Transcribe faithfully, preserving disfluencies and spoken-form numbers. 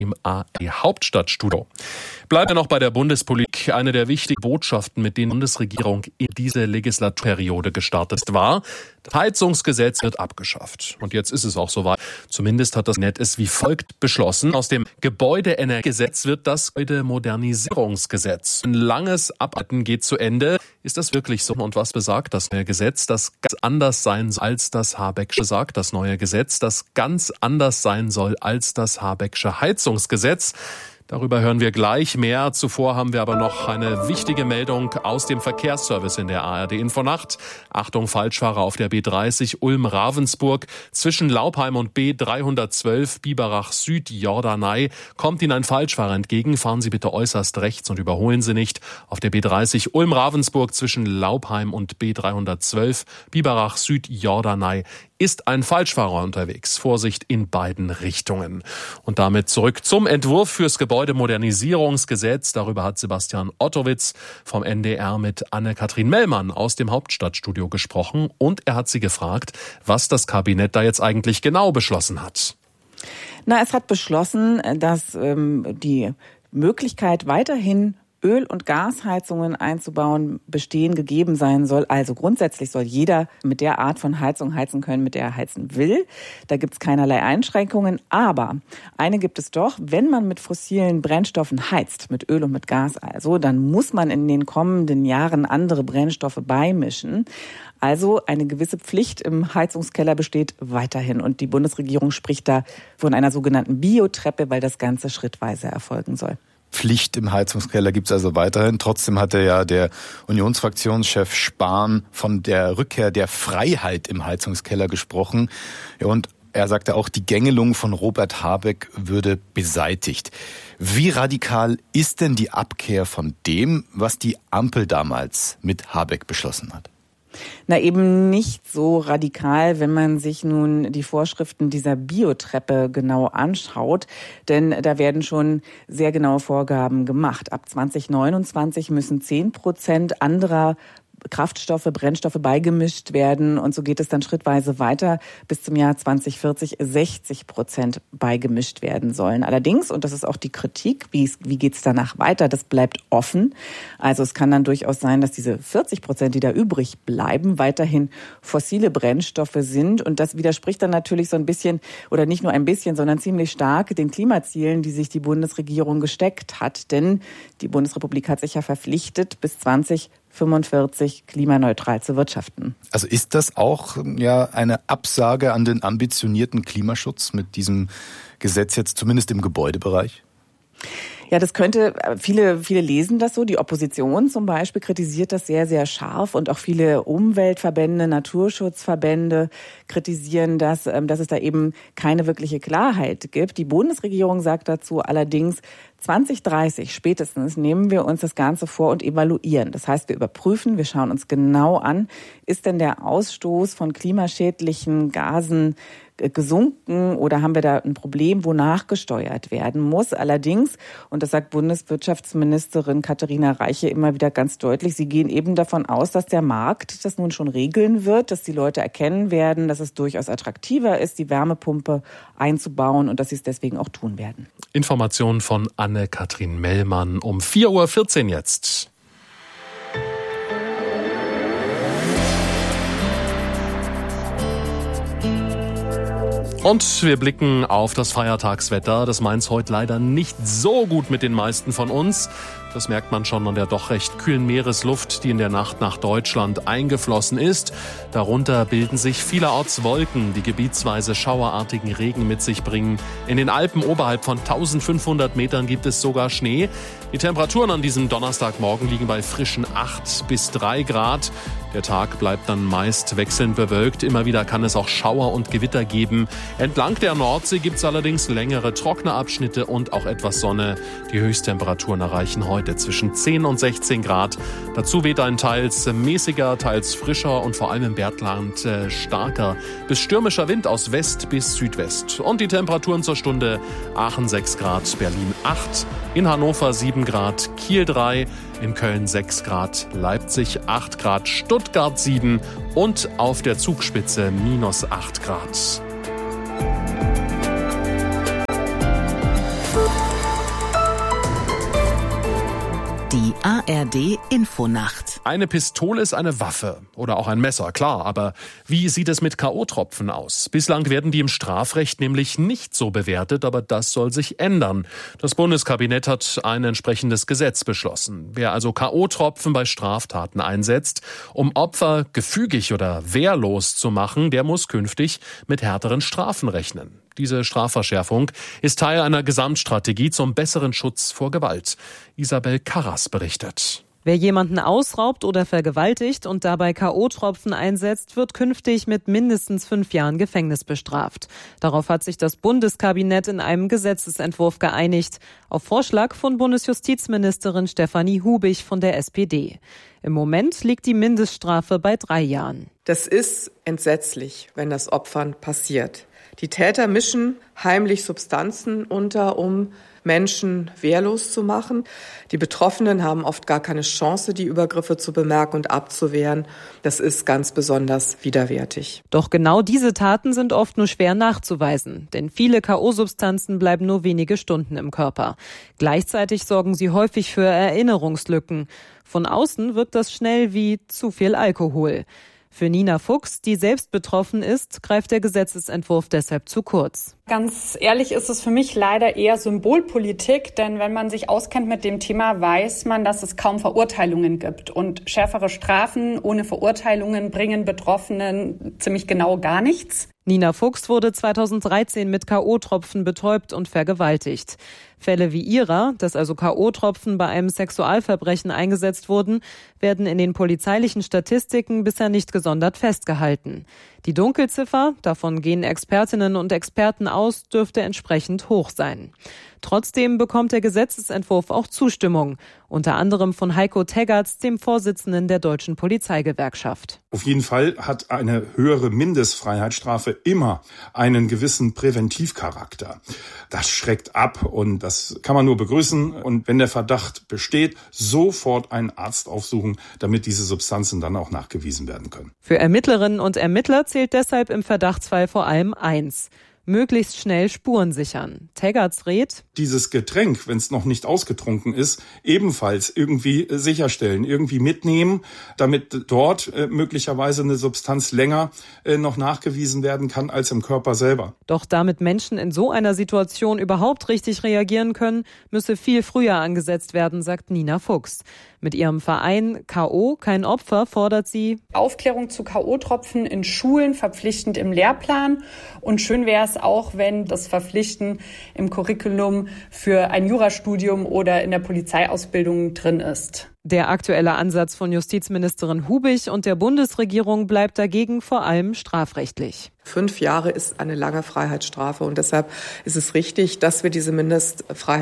im A R D-Hauptstadtstudio. Bleiben wir noch bei der Bundespolitik. Eine der wichtigen Botschaften, mit denen die Bundesregierung in diese Legislaturperiode gestartet war: Das Heizungsgesetz wird abgeschafft. Und jetzt ist es auch soweit. Zumindest hat das Kabinett es wie folgt beschlossen. Aus dem Gebäudeenergiegesetz wird das Gebäudemodernisierungsgesetz. Ein langes Abarbeiten geht zu Ende. Ist das wirklich so? Und was besagt das neue Gesetz, das ganz anders sein soll als das Habecksche sagt? Das neue Gesetz, das ganz anders sein soll als das Habecksche Heizungsgesetz. Darüber hören wir gleich mehr. Zuvor haben wir aber noch eine wichtige Meldung aus dem Verkehrsservice in der A R D-Infonacht. Achtung, Falschfahrer auf der B dreißig Ulm-Ravensburg. Zwischen Laupheim und B dreihundertzwölf Biberach Süd Jordanei kommt Ihnen ein Falschfahrer entgegen. Fahren Sie bitte äußerst rechts und überholen Sie nicht. Auf der B dreißig Ulm-Ravensburg zwischen Laupheim und B dreihundertzwölf Biberach Süd Jordanei ist ein Falschfahrer unterwegs. Vorsicht in beiden Richtungen. Und damit zurück zum Entwurf fürs Gebäudemodernisierungsgesetz. Darüber hat Sebastian Ottowitz vom N D R mit Anne-Kathrin Mellmann aus dem Hauptstadtstudio gesprochen. Und er hat sie gefragt, was das Kabinett da jetzt eigentlich genau beschlossen hat. Na, es hat beschlossen, dass ähm, die Möglichkeit weiterhin Öl- und Gasheizungen einzubauen, bestehen gegeben sein soll. Also grundsätzlich soll jeder mit der Art von Heizung heizen können, mit der er heizen will. Da gibt es keinerlei Einschränkungen. Aber eine gibt es doch: Wenn man mit fossilen Brennstoffen heizt, mit Öl und mit Gas also, dann muss man in den kommenden Jahren andere Brennstoffe beimischen. Also eine gewisse Pflicht im Heizungskeller besteht weiterhin. Und die Bundesregierung spricht da von einer sogenannten Biotreppe, weil das Ganze schrittweise erfolgen soll. Pflicht im Heizungskeller gibt's also weiterhin. Trotzdem hatte ja der Unionsfraktionschef Spahn von der Rückkehr der Freiheit im Heizungskeller gesprochen. Ja, und er sagte auch, die Gängelung von Robert Habeck würde beseitigt. Wie radikal ist denn die Abkehr von dem, was die Ampel damals mit Habeck beschlossen hat? Na, eben nicht so radikal, wenn man sich nun die Vorschriften dieser Biotreppe genau anschaut. Denn da werden schon sehr genaue Vorgaben gemacht. Ab zwanzig neunundzwanzig müssen zehn Prozent anderer Kraftstoffe, Brennstoffe beigemischt werden. Und so geht es dann schrittweise weiter. Bis zum Jahr zwanzig vierzig sechzig Prozent beigemischt werden sollen. Allerdings, und das ist auch die Kritik, wie, wie geht es danach weiter, das bleibt offen. Also es kann dann durchaus sein, dass diese vierzig Prozent, die da übrig bleiben, weiterhin fossile Brennstoffe sind. Und das widerspricht dann natürlich so ein bisschen, oder nicht nur ein bisschen, sondern ziemlich stark den Klimazielen, die sich die Bundesregierung gesteckt hat. Denn die Bundesrepublik hat sich ja verpflichtet, bis zwanzig fünfundvierzig klimaneutral zu wirtschaften. Also ist das auch ja eine Absage an den ambitionierten Klimaschutz mit diesem Gesetz jetzt zumindest im Gebäudebereich? Ja, das könnte, viele, viele lesen das so. Die Opposition zum Beispiel kritisiert das sehr, sehr scharf und auch viele Umweltverbände, Naturschutzverbände kritisieren das, dass es da eben keine wirkliche Klarheit gibt. Die Bundesregierung sagt dazu allerdings, zwanzig dreißig spätestens nehmen wir uns das Ganze vor und evaluieren. Das heißt, wir überprüfen, wir schauen uns genau an, ist denn der Ausstoß von klimaschädlichen Gasen gesunken oder haben wir da ein Problem, wo nachgesteuert werden muss? Allerdings, und das sagt Bundeswirtschaftsministerin Katharina Reiche immer wieder ganz deutlich, sie gehen eben davon aus, dass der Markt das nun schon regeln wird, dass die Leute erkennen werden, dass es durchaus attraktiver ist, die Wärmepumpe einzubauen und dass sie es deswegen auch tun werden. Informationen von Anne-Kathrin Mellmann um vier Uhr vierzehn jetzt. Und wir blicken auf das Feiertagswetter. Das meint's heute leider nicht so gut mit den meisten von uns. Das merkt man schon an der doch recht kühlen Meeresluft, die in der Nacht nach Deutschland eingeflossen ist. Darunter bilden sich vielerorts Wolken, die gebietsweise schauerartigen Regen mit sich bringen. In den Alpen oberhalb von eintausendfünfhundert Metern gibt es sogar Schnee. Die Temperaturen an diesem Donnerstagmorgen liegen bei frischen acht bis drei Grad. Der Tag bleibt dann meist wechselnd bewölkt. Immer wieder kann es auch Schauer und Gewitter geben. Entlang der Nordsee gibt es allerdings längere trockene Abschnitte und auch etwas Sonne. Die Höchsttemperaturen erreichen heute zwischen zehn und sechzehn Grad. Dazu weht ein teils mäßiger, teils frischer und vor allem im Bergland äh, starker bis stürmischer Wind aus West bis Südwest. Und die Temperaturen zur Stunde: Aachen sechs Grad, Berlin acht, in Hannover sieben Grad, Kiel drei, in Köln sechs Grad, Leipzig acht Grad, Stuttgart sieben und auf der Zugspitze minus acht Grad. Die A R D Infonacht. Eine Pistole ist eine Waffe oder auch ein Messer, klar. Aber wie sieht es mit K O-Tropfen aus? Bislang werden die im Strafrecht nämlich nicht so bewertet, aber das soll sich ändern. Das Bundeskabinett hat ein entsprechendes Gesetz beschlossen. Wer also K O-Tropfen bei Straftaten einsetzt, um Opfer gefügig oder wehrlos zu machen, der muss künftig mit härteren Strafen rechnen. Diese Strafverschärfung ist Teil einer Gesamtstrategie zum besseren Schutz vor Gewalt. Isabel Karras berichtet. Wer jemanden ausraubt oder vergewaltigt und dabei K O-Tropfen einsetzt, wird künftig mit mindestens fünf Jahren Gefängnis bestraft. Darauf hat sich das Bundeskabinett in einem Gesetzesentwurf geeinigt, auf Vorschlag von Bundesjustizministerin Stefanie Hubich von der S P D. Im Moment liegt die Mindeststrafe bei drei Jahren. Das ist entsetzlich, wenn das Opfern passiert. Die Täter mischen heimlich Substanzen unter, um Menschen wehrlos zu machen. Die Betroffenen haben oft gar keine Chance, die Übergriffe zu bemerken und abzuwehren. Das ist ganz besonders widerwärtig. Doch genau diese Taten sind oft nur schwer nachzuweisen, denn viele K O-Substanzen bleiben nur wenige Stunden im Körper. Gleichzeitig sorgen sie häufig für Erinnerungslücken. Von außen wirkt das schnell wie zu viel Alkohol. Für Nina Fuchs, die selbst betroffen ist, greift der Gesetzesentwurf deshalb zu kurz. Ganz ehrlich ist es für mich leider eher Symbolpolitik, denn wenn man sich auskennt mit dem Thema, weiß man, dass es kaum Verurteilungen gibt. Und schärfere Strafen ohne Verurteilungen bringen Betroffenen ziemlich genau gar nichts. Nina Fuchs wurde zweitausenddreizehn mit K O-Tropfen betäubt und vergewaltigt. Fälle wie ihrer, dass also K O-Tropfen bei einem Sexualverbrechen eingesetzt wurden, werden in den polizeilichen Statistiken bisher nicht gesondert festgehalten. Die Dunkelziffer, davon gehen Expertinnen und Experten aus, dürfte entsprechend hoch sein. Trotzdem bekommt der Gesetzesentwurf auch Zustimmung, unter anderem von Heiko Teggerts, dem Vorsitzenden der Deutschen Polizeigewerkschaft. Auf jeden Fall hat eine höhere Mindestfreiheitsstrafe immer einen gewissen Präventivcharakter. Das schreckt ab und das kann man nur begrüßen. Und wenn der Verdacht besteht, sofort einen Arzt aufsuchen, damit diese Substanzen dann auch nachgewiesen werden können. Für Ermittlerinnen und Ermittler zählt deshalb im Verdachtsfall vor allem eins: möglichst schnell Spuren sichern. Teggerts rät: Dieses Getränk, wenn es noch nicht ausgetrunken ist, ebenfalls irgendwie sicherstellen, irgendwie mitnehmen, damit dort äh, möglicherweise eine Substanz länger äh, noch nachgewiesen werden kann als im Körper selber. Doch damit Menschen in so einer Situation überhaupt richtig reagieren können, müsse viel früher angesetzt werden, sagt Nina Fuchs. Mit ihrem Verein K O, kein Opfer, fordert sie Aufklärung zu K O-Tropfen in Schulen verpflichtend im Lehrplan. Und schön wäre es auch, wenn das Verpflichten im Curriculum für ein Jurastudium oder in der Polizeiausbildung drin ist. Der aktuelle Ansatz von Justizministerin Hubich und der Bundesregierung bleibt dagegen vor allem strafrechtlich. Fünf Jahre ist eine lange Freiheitsstrafe und deshalb ist es richtig, dass wir diese Mindestfreiheit